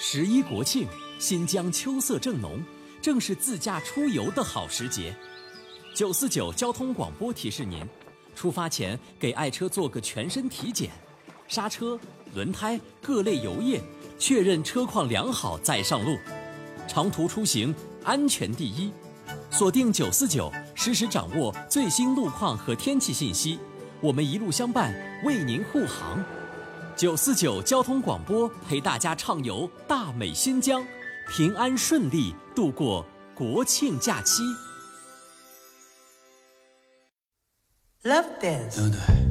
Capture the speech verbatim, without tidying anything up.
十一国庆，新疆秋色正浓，正是自驾出游的好时节。九四九交通广播提示您，出发前给爱车做个全身体检，刹车、轮胎各类油液，确认车况良好再上路。长途出行安全第一，锁定九四九，实时掌握最新路况和天气信息，我们一路相伴，为您护航。九四九交通广播陪大家畅游大美新疆，平安顺利度过国庆假期。 Love dance。 对不对？